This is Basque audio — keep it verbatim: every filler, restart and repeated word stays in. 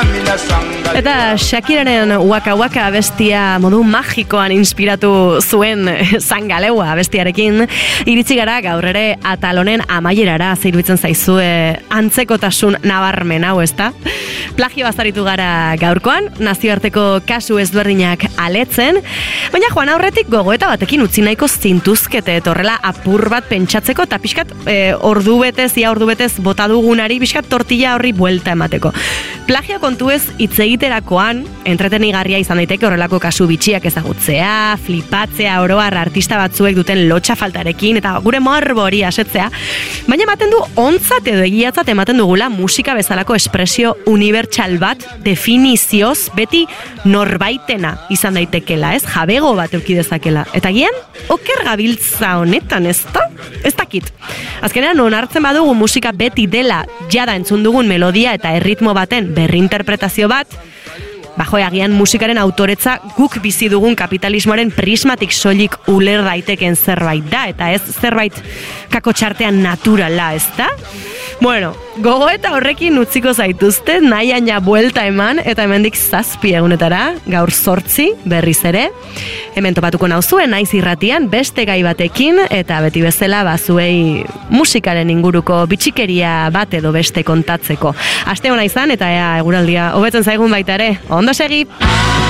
Eta Shakiraren Waka Waka abestia modu magikoan inspiratu zuen Zangaleua abestiarekin iritsi gara gaur ere atalonen amaierara. Zairuditzen zaizue antzekotasun nabarmen hau, ezta? Plagio bazaritu gara gaurkoan, nazioarteko kasu ezberdinak aletzen, baina joan aurretik gogoeta batekin utzi nahiko zintuzkete, horrela apur bat pentsatzeko eta pixkat e, ordu betez, ia ordu betez bota dugunari pixkat tortilla horri buelta emateko. Plagio kontuez hitz egiterakoan entretenigarria izan daiteke horrelako kasu bitxiak ezagutzea, flipatzea oroar artista batzuek duten lotxa faltarekin eta gure morbo hori asetzea, baina ematen du ontzat edo egiatzat ematen dugula musika bezalako espresio unibertsal bat definizioz beti norbaitena izan daitekela, ez? Jabego bat eduki dezakela. Eta gian, oker gabiltza honetan, ez da? Ez dakit. Azkenean, onartzen badugu musika beti dela jada entzun dugun melodia eta erritmo baten berrinterpretazio bat, bajo agian musikaren autoretza guk bizi dugun kapitalismoaren prismatik soilik uler daiteken zerbait da, eta ez zerbait kakotxartean naturala, ez da? Bueno, gogoeta horrekin utziko zaituzte, nahi aina buelta eman, eta hemendik zazpi egunetara, gaur zortzi, berriz ere. Hemen topatuko nauzuen, naiz irratian, beste gai batekin, eta beti bezala bazuei musikaren inguruko bitxikeria bat edo beste kontatzeko. Aste hona izan, eta ea eguraldia hobetzen zaigun baita ere, ondo segi!